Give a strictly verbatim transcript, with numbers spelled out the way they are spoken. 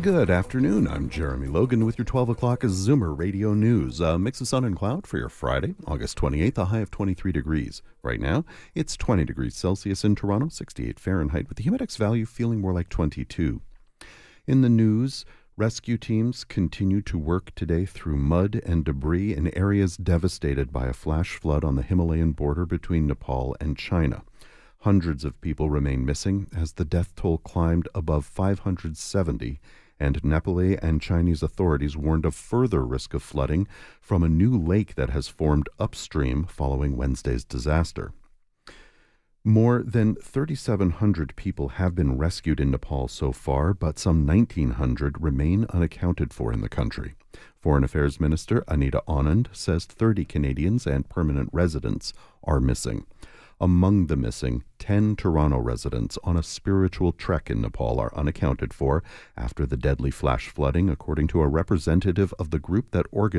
Good afternoon. I'm Jeremy Logan with your twelve o'clock Zoomer Radio News. A mix of sun and cloud for your Friday, August twenty-eighth, a high of twenty-three degrees. Right now, it's twenty degrees Celsius in Toronto, sixty-eight Fahrenheit, with the humidex value feeling more like twenty-two. In the news, rescue teams continue to work today through mud and debris in areas devastated by a flash flood on the Himalayan border between Nepal and China. Hundreds of people remain missing as the death toll climbed above five hundred seventy, and Nepali and Chinese authorities warned of further risk of flooding from a new lake that has formed upstream following Wednesday's disaster. More than thirty-seven hundred people have been rescued in Nepal so far, but some nineteen hundred remain unaccounted for in the country. Foreign Affairs Minister Anita Anand says thirty Canadians and permanent residents are missing. Among the missing, ten Toronto residents on a spiritual trek in Nepal are unaccounted for after the deadly flash flooding, according to a representative of the group that organized